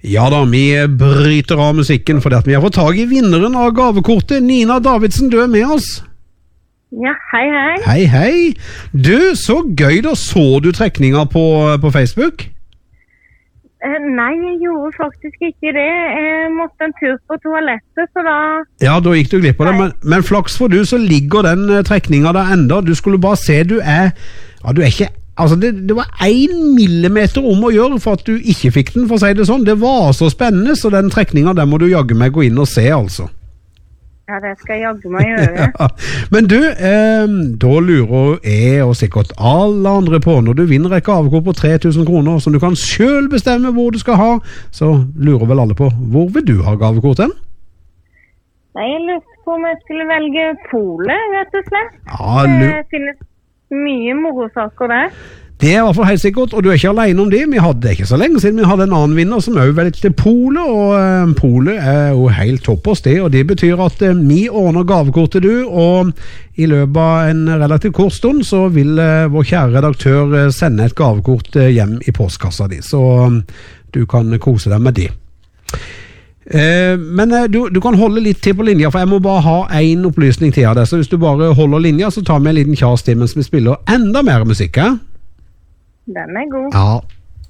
Ja da, vi bryter av musikken fordi at vi har fått tag i vinneren av gavekortet. Nina Davidsen, du med oss. Ja, hei, hei. Hei, hei. Du, så gøy da. Så du trekninga på Facebook? Nei, jeg gjorde faktisk ikke det. Jeg måtte en tur på toalettet, så da... Ja, da gikk du glipp av det, men flaks for du, så ligger den trekninga der enda. Du skulle bare se, du er ikke... Altså, det var 1 millimeter om å gjøre for at du ikke fikk den, for å si det sånn. Det var så spennende, så den trekninga, der må du jaggu meg gå inn og se, altså. Ja, det skal jeg jaggu meg gjøre. Ja. Men du, da lurer jeg og sikkert alle andre på, når du vinner et gavekort på 3000 kroner, som du kan selv bestemme hvor du skal ha, så lurer vel alle på, hvor vil du ha gavekort hen? Nei, jeg lurte på om jeg skulle velge Polet, rett og slett. Ja, det finnes mye morosaker der. Det er i hvert fall helt sikkert, og du er ikke alene om det. Vi hadde ikke så lenge siden vi hadde en annen vinner som også valgte Polet, og Polet er jo helt topp hos det, og det betyr at vi ordner gavekort til du, og i løpet av en relativt kort stund så vil vår kjære redaktør sende et gavekort hjem i postkassa di, så du kan kose deg med det. Men du kan holde litt til på linja, for jeg må bare ha en opplysning til av det, så hvis du bare holder linja, så tar vi en liten kjas til mens vi spiller enda mer musikk, Den er god. Ja.